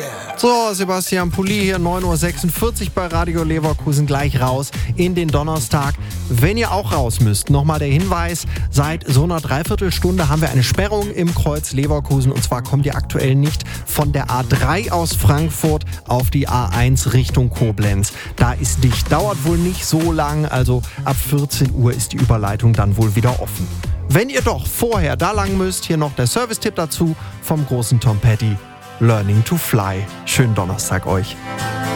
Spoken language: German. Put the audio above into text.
So, Sebastian Pulli hier, 9.46 Uhr bei Radio Leverkusen, gleich raus in den Donnerstag. Wenn ihr auch raus müsst, nochmal der Hinweis, seit so einer Dreiviertelstunde haben wir eine Sperrung im Kreuz Leverkusen, und zwar kommt ihr aktuell nicht von der A3 aus Frankfurt auf die A1 Richtung Koblenz. Da ist dicht, dauert wohl nicht so lang, also ab 14 Uhr ist die Überleitung dann wohl wieder offen. Wenn ihr doch vorher da lang müsst, hier noch der Service-Tipp dazu vom großen Tom Petty. Learning to Fly. Schönen Donnerstag euch.